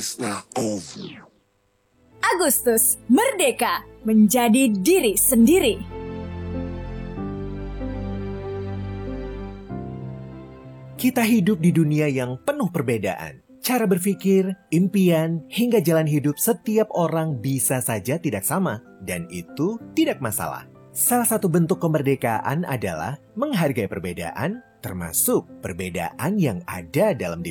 Agustus merdeka menjadi diri sendiri. Kita hidup di dunia yang penuh perbedaan. Cara berpikir, impian, hingga jalan hidup setiap orang bisa saja tidak sama, dan itu tidak masalah. Salah satu bentuk kemerdekaan adalah menghargai perbedaan, termasuk perbedaan yang ada dalam diri